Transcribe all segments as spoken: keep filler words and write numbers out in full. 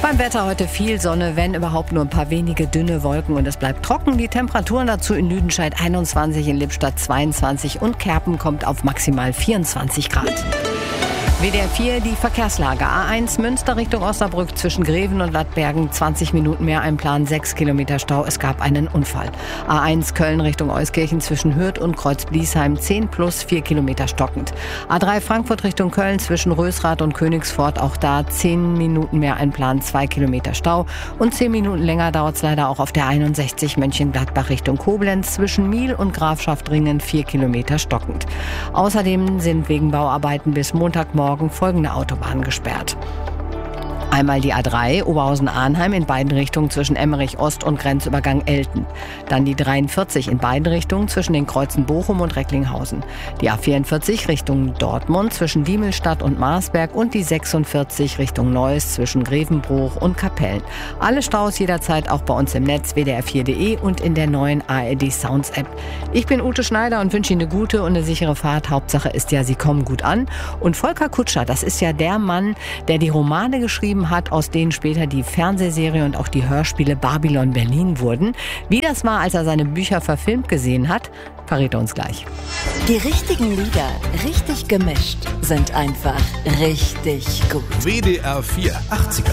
Beim Wetter heute viel Sonne, wenn überhaupt nur ein paar wenige dünne Wolken und es bleibt trocken. Die Temperaturen dazu in Lüdenscheid einundzwanzig, in Lippstadt zweiundzwanzig und Kerpen kommt auf maximal vierundzwanzig Grad. W D R vier, die Verkehrslage. A eins Münster Richtung Osnabrück zwischen Greven und Lattbergen. zwanzig Minuten mehr Einplan, sechs Kilometer Stau. Es gab einen Unfall. A eins Köln Richtung Euskirchen zwischen Hürth und Kreuz-Bliesheim. zehn plus vier Kilometer stockend. A drei Frankfurt Richtung Köln zwischen Rösrath und Königsfort. Auch da zehn Minuten mehr Einplan, zwei Kilometer Stau. Und zehn Minuten länger dauert es leider auch auf der einundsechzig Mönchengladbach Richtung Koblenz zwischen Miel und Grafschaftringen. vier Kilometer stockend. Außerdem sind wegen Bauarbeiten bis Montagmorgen folgende Autobahnen gesperrt. Einmal die A drei, Oberhausen-Arnheim in beiden Richtungen zwischen Emmerich Ost und Grenzübergang Elten. Dann die dreiundvierzig in beiden Richtungen zwischen den Kreuzen Bochum und Recklinghausen. Die A vierundvierzig Richtung Dortmund zwischen Diemelstadt und Marsberg und die sechsundvierzig Richtung Neuss zwischen Grevenbruch und Kapellen. Alle Staus jederzeit auch bei uns im Netz w d r vier punkt d e und in der neuen A R D Sounds App. Ich bin Ute Schneider und wünsche Ihnen eine gute und eine sichere Fahrt. Hauptsache ist ja, Sie kommen gut an. Und Volker Kutscher, das ist ja der Mann, der die Romane geschrieben hat, aus denen später die Fernsehserie und auch die Hörspiele Babylon Berlin wurden. Wie das war, als er seine Bücher verfilmt gesehen hat, verrät er uns gleich. Die richtigen Lieder, richtig gemischt, sind einfach richtig gut. W D R vier achtziger.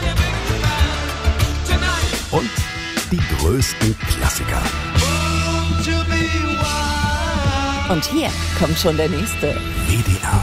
Und die größten Klassiker. Und hier kommt schon der nächste. W D R